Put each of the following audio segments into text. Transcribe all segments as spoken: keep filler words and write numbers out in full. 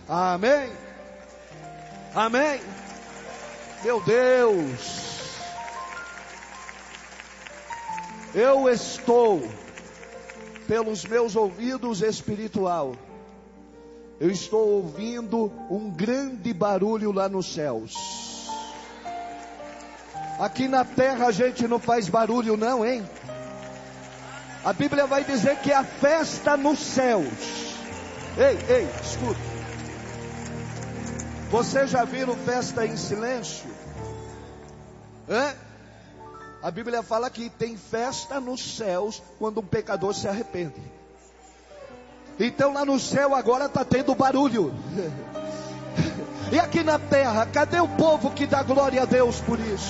Amém. Amém. Meu Deus, eu estou, pelos meus ouvidos espiritual, eu estou ouvindo um grande barulho lá nos céus. Aqui na terra a gente não faz barulho não, hein? A Bíblia vai dizer que é a festa nos céus. Ei, ei, escuta. Você já viram festa em silêncio? Hã? A Bíblia fala que tem festa nos céus quando um pecador se arrepende. Então lá no céu agora está tendo barulho. E aqui na terra, cadê o povo que dá glória a Deus por isso?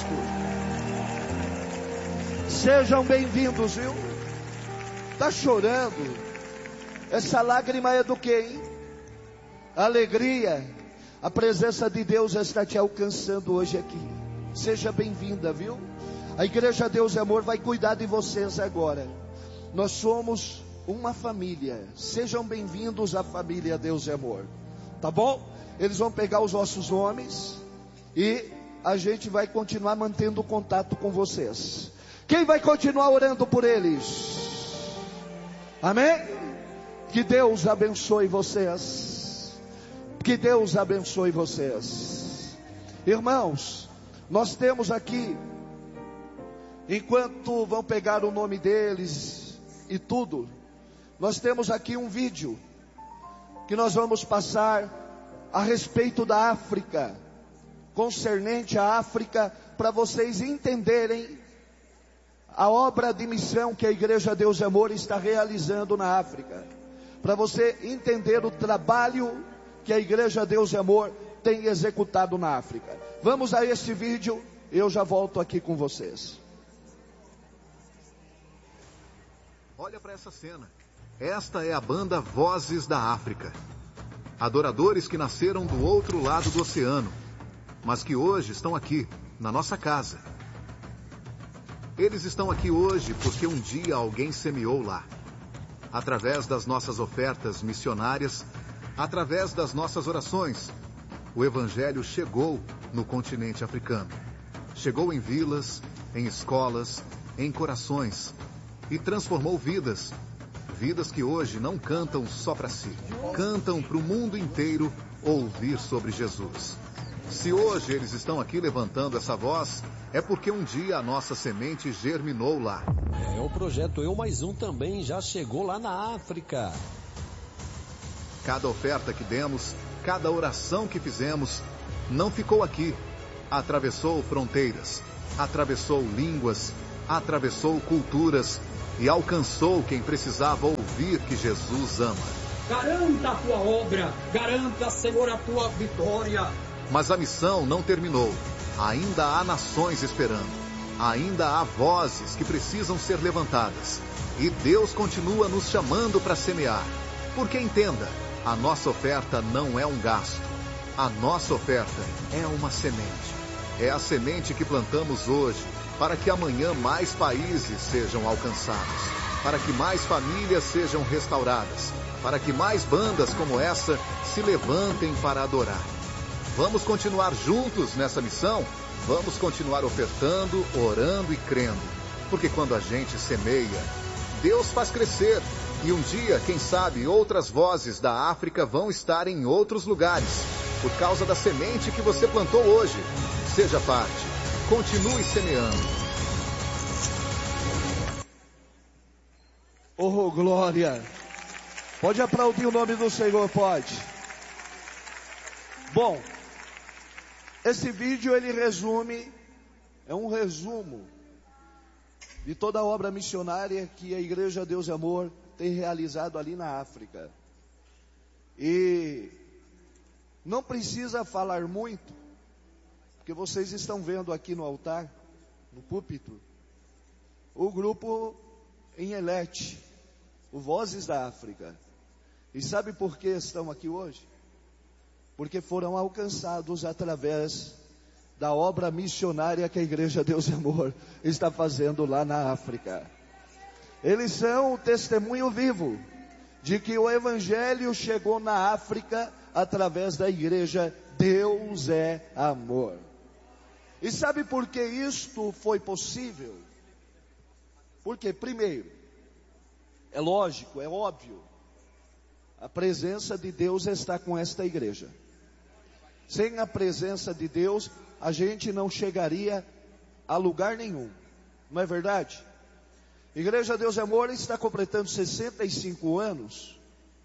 Sejam bem-vindos, viu? Está chorando. Essa lágrima é do quê, hein? Alegria. A presença de Deus está te alcançando hoje aqui. Seja bem-vinda, viu? A Igreja Deus e Amor vai cuidar de vocês agora. Nós somos uma família. Sejam bem-vindos à família Deus e Amor. Tá bom? Eles vão pegar os nossos nomes e a gente vai continuar mantendo contato com vocês. Quem vai continuar orando por eles? Amém? Que Deus abençoe vocês. Que Deus abençoe vocês. Irmãos, nós temos aqui, enquanto vão pegar o nome deles e tudo, nós temos aqui um vídeo que nós vamos passar a respeito da África, concernente à África, para vocês entenderem a obra de missão que a Igreja Deus e Amor está realizando na África, para você entender o trabalho que a Igreja Deus e Amor tem executado na África. Vamos a este vídeo, eu já volto aqui com vocês. Olha para essa cena. Esta é a banda Vozes da África. Adoradores que nasceram do outro lado do oceano, mas que hoje estão aqui, na nossa casa. Eles estão aqui hoje porque um dia alguém semeou lá. Através das nossas ofertas missionárias, através das nossas orações, o Evangelho chegou no continente africano. Chegou em vilas, em escolas, em corações e transformou vidas. Vidas que hoje não cantam só para si, cantam para o mundo inteiro ouvir sobre Jesus. Se hoje eles estão aqui levantando essa voz, é porque um dia a nossa semente germinou lá. É, o projeto Eu Mais Um também já chegou lá na África. Cada oferta que demos, cada oração que fizemos, não ficou aqui. Atravessou fronteiras, atravessou línguas, atravessou culturas e alcançou quem precisava ouvir que Jesus ama. Garanta a tua obra, garanta, Senhor, a tua vitória. Mas a missão não terminou. Ainda há nações esperando. Ainda há vozes que precisam ser levantadas. E Deus continua nos chamando para semear. Porque entenda, a nossa oferta não é um gasto. A nossa oferta é uma semente. É a semente que plantamos hoje, para que amanhã mais países sejam alcançados, para que mais famílias sejam restauradas, para que mais bandas como essa se levantem para adorar. Vamos continuar juntos nessa missão? Vamos continuar ofertando, orando e crendo, porque quando a gente semeia, Deus faz crescer. E um dia, quem sabe, outras vozes da África vão estar em outros lugares, por causa da semente que você plantou hoje. Seja parte, continue semeando. Oh, glória! Pode aplaudir o nome do Senhor, pode. Bom, esse vídeo ele resume, é um resumo de toda a obra missionária que a Igreja Deus e Amor tem realizado ali na África. E não precisa falar muito, porque vocês estão vendo aqui no altar, no púlpito, o grupo em Elete, o Vozes da África. E sabe por que estão aqui hoje? Porque foram alcançados através da obra missionária que a Igreja Deus e Amor está fazendo lá na África. Eles são o testemunho vivo de que o Evangelho chegou na África através da igreja. Deus é amor. E sabe por que isto foi possível? Porque, primeiro, é lógico, é óbvio, a presença de Deus está com esta igreja. Sem a presença de Deus, a gente não chegaria a lugar nenhum. Não é verdade? Igreja Deus é Amor está completando sessenta e cinco anos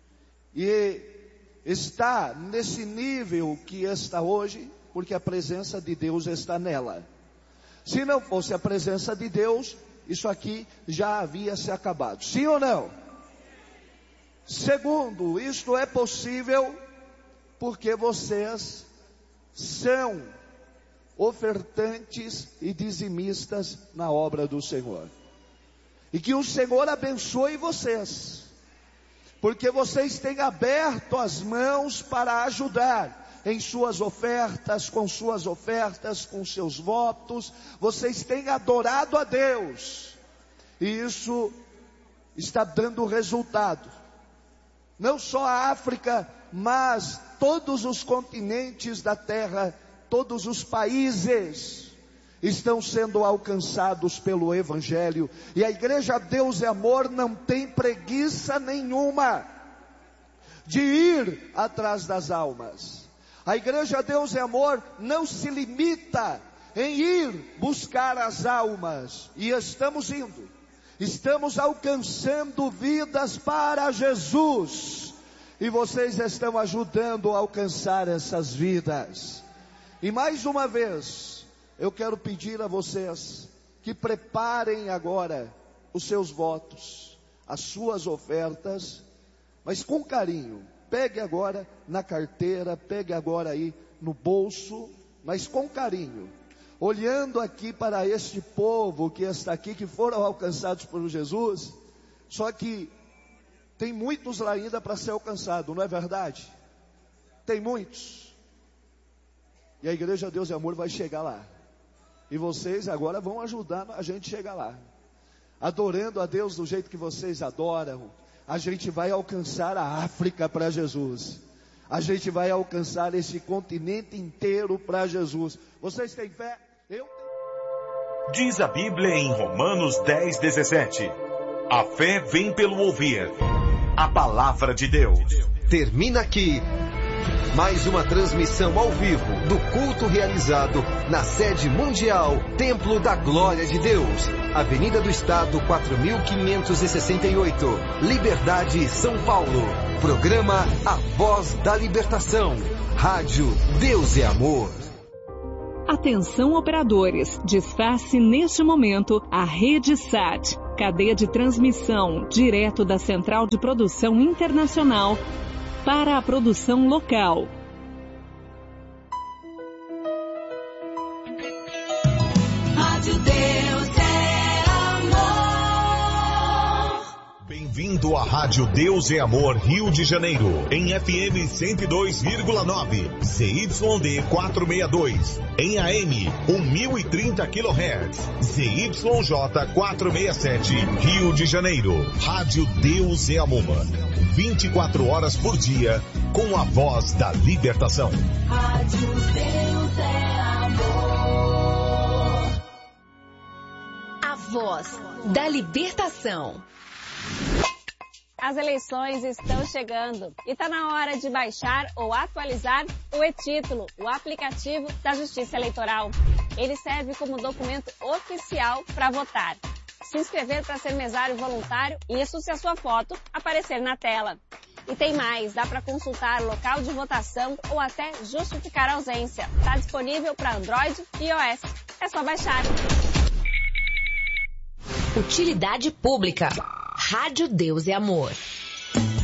e está nesse nível que está hoje, porque a presença de Deus está nela. Se não fosse a presença de Deus, isso aqui já havia se acabado. Sim ou não? Segundo, isto é possível porque vocês são ofertantes e dizimistas na obra do Senhor. E que o Senhor abençoe vocês, porque vocês têm aberto as mãos para ajudar em suas ofertas, com suas ofertas, com seus votos. Vocês têm adorado a Deus, e isso está dando resultado. Não só a África, mas todos os continentes da terra, todos os países estão sendo alcançados pelo Evangelho. E a igreja Deus é Amor não tem preguiça nenhuma de ir atrás das almas. A igreja Deus é Amor não se limita em ir buscar as almas. E estamos indo. Estamos alcançando vidas para Jesus. E vocês estão ajudando a alcançar essas vidas. E mais uma vez, eu quero pedir a vocês que preparem agora os seus votos, as suas ofertas, mas com carinho. Pegue agora na carteira, pegue agora aí no bolso, mas com carinho. Olhando aqui para este povo que está aqui, que foram alcançados por Jesus, só que tem muitos lá ainda para ser alcançado, não é verdade? Tem muitos. E a igreja Deus e Amor vai chegar lá. E vocês agora vão ajudar a gente chegar lá. Adorando a Deus do jeito que vocês adoram, a gente vai alcançar a África para Jesus. A gente vai alcançar esse continente inteiro para Jesus. Vocês têm fé? Eu tenho. Diz a Bíblia em Romanos dez, dezessete. A fé vem pelo ouvir a palavra de Deus. Termina aqui mais uma transmissão ao vivo do culto realizado na sede mundial Templo da Glória de Deus, Avenida do Estado quatro mil quinhentos e sessenta e oito, Liberdade, São Paulo. Programa A Voz da Libertação. Rádio Deus é Amor. Atenção operadores, desface neste momento a Rede Sat, cadeia de transmissão direto da Central de Produção Internacional para a produção local. Rádio Deus é Amor. Bem-vindo à Rádio Deus é Amor Rio de Janeiro, em F M cento e dois vírgula nove, Z Y D quatrocentos e sessenta e dois, em A M mil e trinta quilohertz, Z Y J quatrocentos e sessenta e sete, Rio de Janeiro. Rádio Deus é Amor, vinte e quatro horas por dia, com a voz da libertação. Rádio Deus é Amor. A voz da libertação. As eleições estão chegando e está na hora de baixar ou atualizar o e-Título, o aplicativo da Justiça Eleitoral. Ele serve como documento oficial para votar. Se inscrever para ser mesário voluntário, isso se a sua foto aparecer na tela. E tem mais, dá para consultar local de votação ou até justificar a ausência. Está disponível para Android e iOS. É só baixar. Utilidade pública. Rádio Deus é Amor.